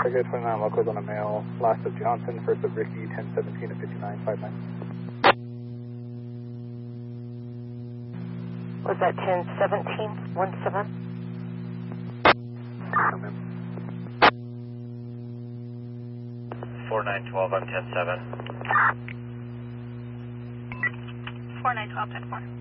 Target 29 locals on a male, last of Johnson, first of Ricky, 1017 to 5959. Was that 1017, 17? Come in. 4912 on 107. 4912, 10-4.